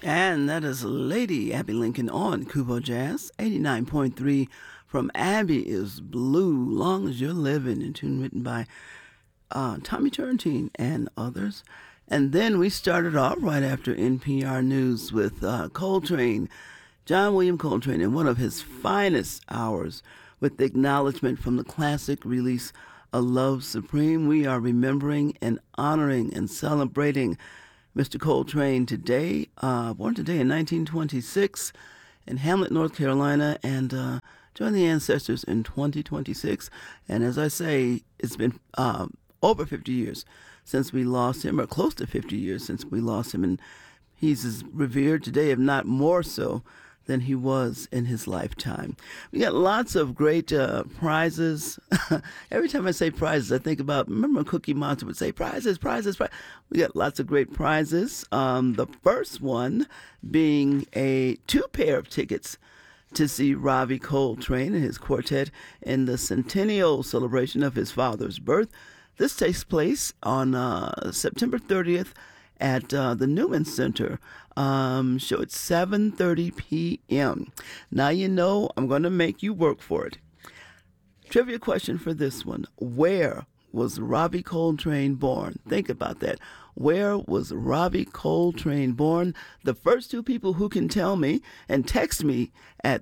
And that is Lady Abby Lincoln on Kubo Jazz, 89.3 from Abby is Blue, Long as You're Living, a tune written by Tommy Turrentine and others. And then we started off right after NPR News with Coltrane, John William Coltrane, in one of his finest hours with the acknowledgement from the classic release, A Love Supreme. We are remembering and honoring and celebrating Mr. Coltrane today, born today in 1926 in Hamlet, North Carolina, and joined the ancestors in 2026. And as I say, it's been over 50 years since we lost him, or close to 50 years since we lost him. And he's as revered today, if not more so, than he was in his lifetime. We got lots of great prizes. Every time I say prizes, I think about, remember Cookie Monster would say, prizes, prizes, prizes. We got lots of great prizes. The first one being two pair of tickets to see Ravi Coltrane and his quartet in the centennial celebration of his father's birth. This takes place on September 30th at the Newman Center. Show at 7:30 p.m. Now you know I'm going to make you work for it. Trivia question for this one. Where was Ravi Coltrane born? Think about that. Where was Ravi Coltrane born? The first two people who can tell me and text me at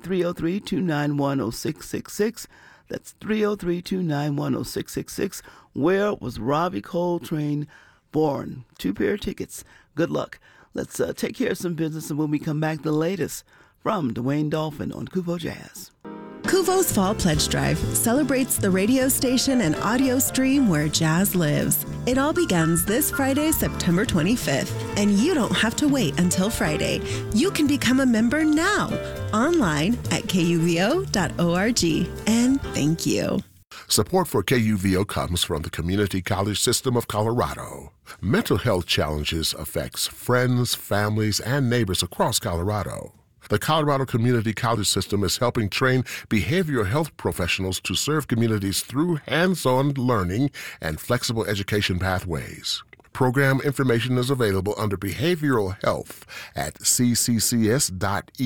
303-291-0666. That's 303-291-0666. Where was Ravi Coltrane born? 2 pair of tickets. Good luck. Let's take care of some business, and when we come back, the latest from Dwayne Dolphin on Kuvo Jazz. Kuvo's Fall Pledge Drive celebrates the radio station and audio stream where jazz lives. It all begins this Friday, September 25th, and you don't have to wait until Friday. You can become a member now, online at kuvo.org. And thank you. Support for KUVO comes from the Community College System of Colorado. Mental health challenges affects friends, families, and neighbors across Colorado. The Colorado Community College System is helping train behavioral health professionals to serve communities through hands-on learning and flexible education pathways. Program information is available under Behavioral Health at cccs.edu.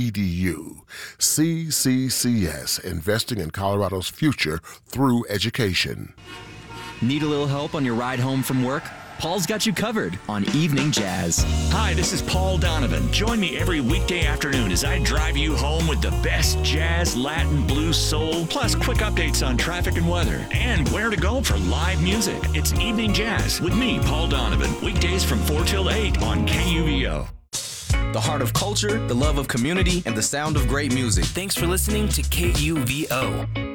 CCCS, investing in Colorado's future through education. Need a little help on your ride home from work? Paul's got you covered on Evening Jazz. Hi, this is Paul Donovan. Join me every weekday afternoon as I drive you home with the best jazz, Latin, blues, soul, plus quick updates on traffic and weather, and where to go for live music. It's Evening Jazz with me, Paul Donovan, weekdays from 4 till 8 on KUVO. The heart of culture, the love of community, and the sound of great music. Thanks for listening to KUVO.